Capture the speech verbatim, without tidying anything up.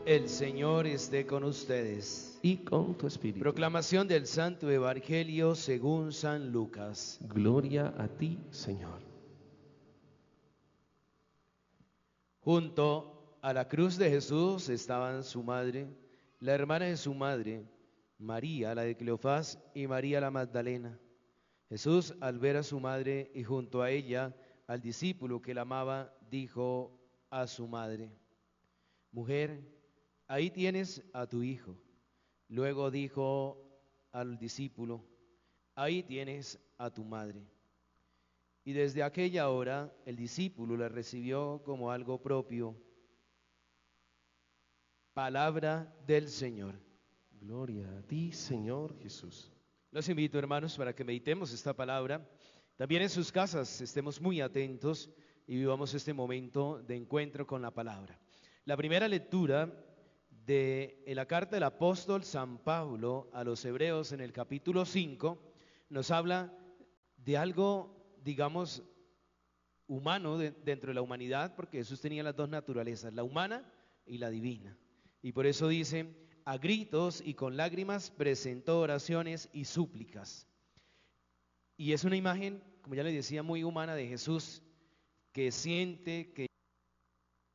El Señor esté con ustedes. Y con tu espíritu. Proclamación del Santo Evangelio según San Lucas. Gloria a ti, Señor. Junto a la cruz de Jesús estaban su madre, la hermana de su madre, María, la de Cleofás, y María la Magdalena. Jesús, al ver a su madre y junto a ella al discípulo que la amaba, dijo a su madre: Mujer, ahí tienes a tu hijo. Luego dijo al discípulo: Ahí tienes a tu madre. Y desde aquella hora el discípulo la recibió como algo propio. Palabra del Señor. Gloria a ti, Señor Jesús. Los invito, hermanos, para que meditemos esta palabra. También en sus casas estemos muy atentos y vivamos este momento de encuentro con la palabra. La primera lectura de la carta del apóstol San Pablo a los Hebreos en el capítulo cinco nos habla de algo, digamos, humano de, dentro de la humanidad, porque Jesús tenía las dos naturalezas, la humana y la divina. Y por eso dice: a gritos y con lágrimas presentó oraciones y súplicas. Y es una imagen, como ya les decía, muy humana de Jesús, que siente, que